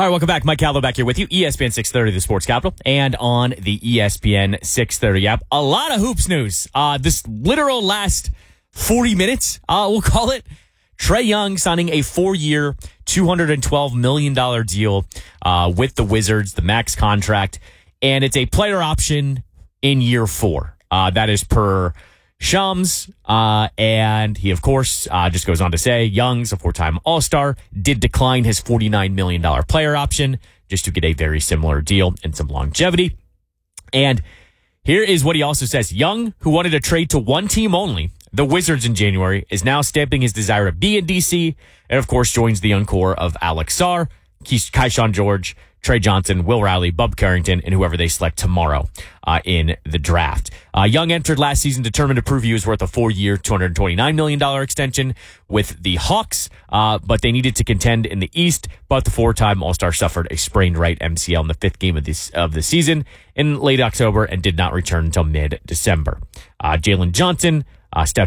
All right, welcome back. Mike Calvo back here with you. ESPN 630, the Sports Capital, and on the ESPN 630 app. A lot of hoops news. This literal last 40 minutes, we'll call it. Trae Young signing a 4-year, $212 million deal with the Wizards, the max contract, and it's a player option in year 4. That is per Shams, and he, of course, just goes on to say, Young's a 4-time All-Star, did decline his $49 million player option just to get a very similar deal and some longevity. And here is what he also says. Young, who wanted to trade to one team only, the Wizards, in January, is now stamping his desire to be in D.C., and, of course, joins the young core of Alex Sarr, Keyshawn George, Trey Johnson, Will Riley, Bub Carrington, and whoever they select tomorrow in the draft. Young entered last season determined to prove he was worth a 4-year, $229 million extension with the Hawks, but they needed to contend in the East. But the 4-time All-Star suffered a sprained right MCL in the 5th game of the season in late October and did not return until mid-December. Jalen Johnson stepped